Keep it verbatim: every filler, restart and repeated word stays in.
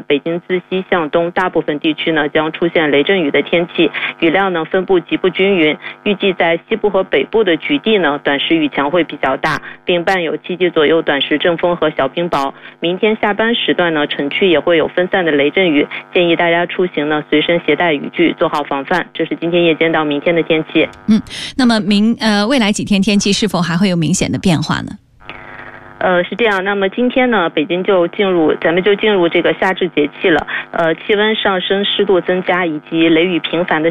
北京自西向东大部分地区呢将出现雷阵雨的天气，雨量呢分布极不均匀，预计在西部和北部的局地呢短时雨强会比较大，并伴有七级左右短时阵风和小冰雹。明天下班时段呢，城区也会有分散的雷阵雨，建议大家出行呢随身携带雨具，做好防范。这是今天夜间到明天的天气。 嗯，那么明呃未来几天天气是否还会有明显的变化呢？ 呃，是这样。那么今天呢，北京就进入，咱们就进入这个夏至节气了。呃，气温上升、湿度增加以及雷雨频繁的